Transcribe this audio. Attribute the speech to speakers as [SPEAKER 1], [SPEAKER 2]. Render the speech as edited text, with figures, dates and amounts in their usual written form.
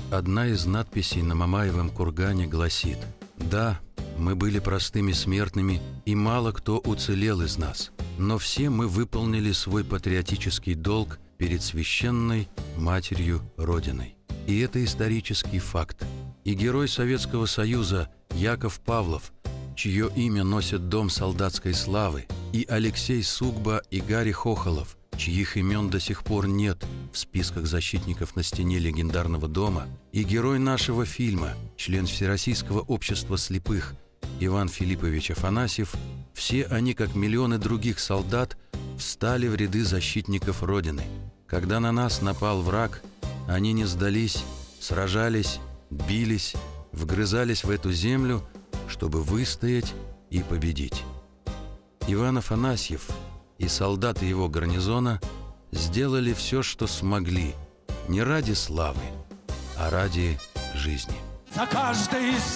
[SPEAKER 1] Одна из надписей на Мамаевом кургане гласит: «Да, мы были простыми смертными, и мало кто уцелел из нас, но все мы выполнили свой патриотический долг перед священной Матерью Родиной». И это исторический факт. И герой Советского Союза Яков Павлов, чье имя носит Дом солдатской славы, и Алексей Сугба и Гарри Хохолов, чьих имен до сих пор нет в списках защитников на стене легендарного дома, и герой нашего фильма, член Всероссийского общества слепых Иван Филиппович Афанасьев, все они, как миллионы других солдат, встали в ряды защитников Родины. Когда на нас напал враг, они не сдались, сражались, бились, вгрызались в эту землю, чтобы выстоять и победить. Иван Афанасьев и солдаты его гарнизона сделали все, что смогли, не ради славы, а ради жизни.
[SPEAKER 2] За каждый из